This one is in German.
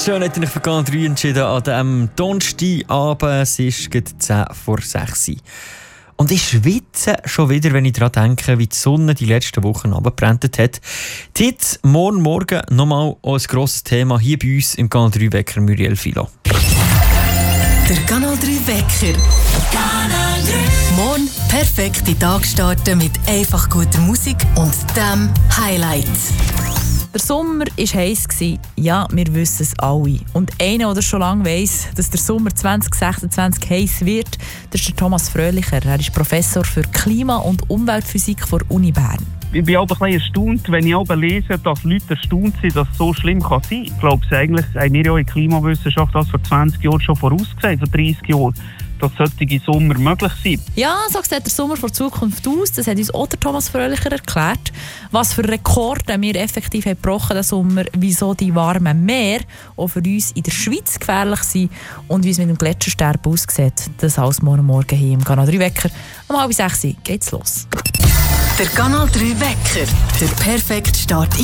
schön, hat ihr euch für Kanal 3 entschieden an diesem Donnerstagabend. Es ist gerade 5:10. Und ich schwitze schon wieder, wenn ich daran denke, wie die Sonne die letzten Wochen runtergebrannt hat. Heute, morgen nochmal ein grosses Thema hier bei uns im Kanal 3 Wecker Muriel Philo. Der Kanal 3 Wecker. Kanal 3. Morgen perfekt in den Tag starten mit einfach guter Musik und dem Highlight. Der Sommer war heiß. Ja, wir wissen es alle. Und einer, der schon lange weiss, dass der Sommer 2026 heiß wird, das ist der Thomas Fröhlicher. Er ist Professor für Klima- und Umweltphysik der Uni Bern. Ich bin auch ein bisschen erstaunt, wenn ich auch lese, dass Leute erstaunt sind, dass es so schlimm sein kann. Ich glaube, eigentlich haben wir ja in der Klimawissenschaft das vor 20 Jahren schon vorausgesehen, vor 30 Jahren, dass solche Sommer möglich sind. Ja, so sieht der Sommer vor Zukunft aus. Das hat uns auch der Thomas Fröhlicher erklärt. Was für Rekorde wir effektiv haben gebrochen diesen Sommer, wieso die warmen Meer auch für uns in der Schweiz gefährlich sind und wie es mit dem Gletschersterben aussieht. Das alles morgen hier im Kanal 3 Wecker. Um 5:30 geht's los. Der Kanal 3 Wecker. Der perfekte Start in